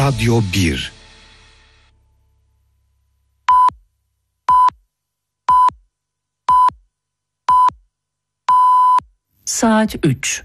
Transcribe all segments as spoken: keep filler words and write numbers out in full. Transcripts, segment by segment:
Radyo bir. Saat üç.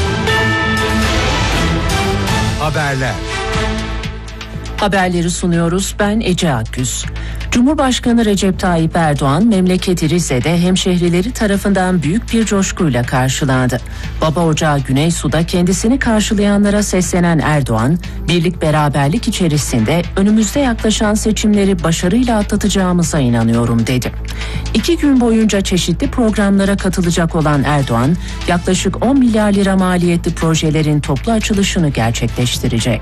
Haberler. Haberleri sunuyoruz. Ben Ece Akgüz. Cumhurbaşkanı Recep Tayyip Erdoğan memleketi Rize'de hemşehrileri tarafından büyük bir coşkuyla karşılandı. Baba Ocağı Güneysu'da kendisini karşılayanlara seslenen Erdoğan, birlik beraberlik içerisinde önümüzde yaklaşan seçimleri başarıyla atlatacağımıza inanıyorum dedi. İki gün boyunca çeşitli programlara katılacak olan Erdoğan, yaklaşık on milyar lira maliyetli projelerin toplu açılışını gerçekleştirecek.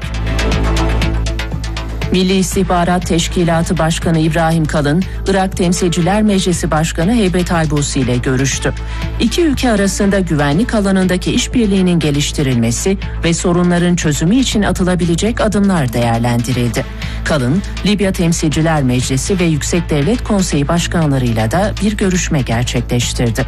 Milli İstihbarat Teşkilatı Başkanı İbrahim Kalın, Irak Temsilciler Meclisi Başkanı Heybet Aybusi ile görüştü. İki ülke arasında güvenlik alanındaki işbirliğinin geliştirilmesi ve sorunların çözümü için atılabilecek adımlar değerlendirildi. Kalın, Libya Temsilciler Meclisi ve Yüksek Devlet Konseyi başkanlarıyla da bir görüşme gerçekleştirdi.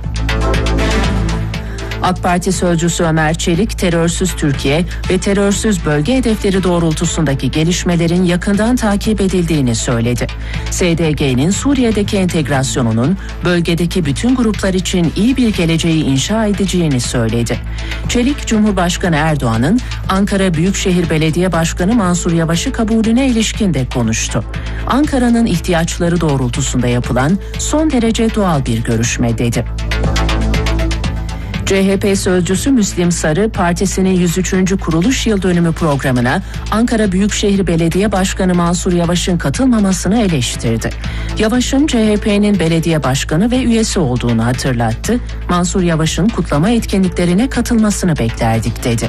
AK Parti sözcüsü Ömer Çelik, terörsüz Türkiye ve terörsüz bölge hedefleri doğrultusundaki gelişmelerin yakından takip edildiğini söyledi. S D G'nin Suriye'deki entegrasyonunun bölgedeki bütün gruplar için iyi bir geleceği inşa edeceğini söyledi. Çelik, Cumhurbaşkanı Erdoğan'ın Ankara Büyükşehir Belediye Başkanı Mansur Yavaş'ı kabulüne ilişkin de konuştu. Ankara'nın ihtiyaçları doğrultusunda yapılan son derece doğal bir görüşme dedi. C H P sözcüsü Müslim Sarı, partisinin yüz üçüncü kuruluş yıl dönümü programına Ankara Büyükşehir Belediye Başkanı Mansur Yavaş'ın katılmamasını eleştirdi. Yavaş'ın C H P'nin belediye başkanı ve üyesi olduğunu hatırlattı. Mansur Yavaş'ın kutlama etkinliklerine katılmasını beklerdik dedi.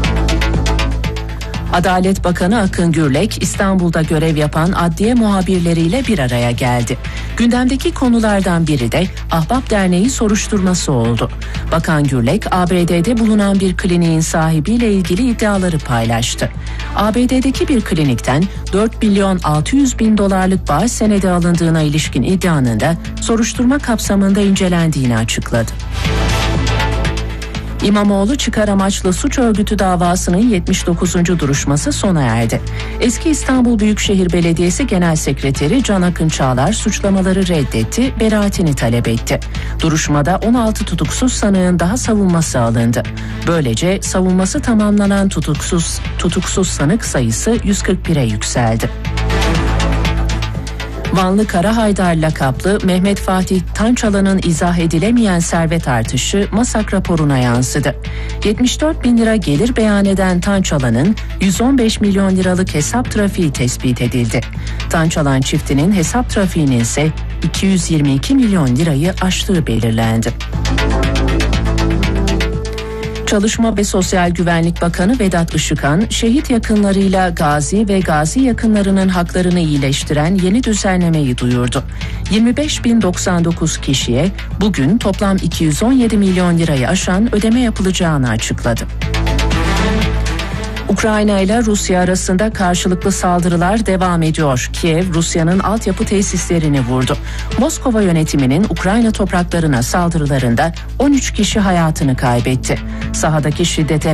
Adalet Bakanı Akın Gürlek, İstanbul'da görev yapan adliye muhabirleriyle bir araya geldi. Gündemdeki konulardan biri de Ahbap Derneği soruşturması oldu. Bakan Gürlek, A B D'de bulunan bir kliniğin sahibiyle ilgili iddiaları paylaştı. A B D'deki bir klinikten dört milyon altı yüz bin dolarlık bağış senedi alındığına ilişkin iddianın da soruşturma kapsamında incelendiğini açıkladı. İmamoğlu çıkar amaçlı suç örgütü davasının yetmiş dokuzuncu duruşması sona erdi. Eski İstanbul Büyükşehir Belediyesi Genel Sekreteri Can Akın Çağlar suçlamaları reddetti, beraatini talep etti. Duruşmada on altı tutuksuz sanığın daha savunması alındı. Böylece savunması tamamlanan tutuksuz tutuksuz sanık sayısı yüz kırk bire yükseldi. Vanlı Kara Haydar lakaplı Mehmet Fatih Tançalan'ın izah edilemeyen servet artışı MASAK raporuna yansıdı. yetmiş dört bin lira gelir beyan eden Tançalan'ın yüz on beş milyon liralık hesap trafiği tespit edildi. Tançalan çiftinin hesap trafiğinin ise iki yüz yirmi iki milyon lirayı aştığı belirlendi. Çalışma ve Sosyal Güvenlik Bakanı Vedat Işıkhan, şehit yakınlarıyla gazi ve gazi yakınlarının haklarını iyileştiren yeni düzenlemeyi duyurdu. yirmi beş bin doksan dokuz kişiye bugün toplam iki yüz on yedi milyon lirayı aşan ödeme yapılacağını açıkladı. Ukrayna ile Rusya arasında karşılıklı saldırılar devam ediyor. Kiev, Rusya'nın altyapı tesislerini vurdu. Moskova yönetiminin Ukrayna topraklarına saldırılarında on üç kişi hayatını kaybetti. Sahadaki şiddete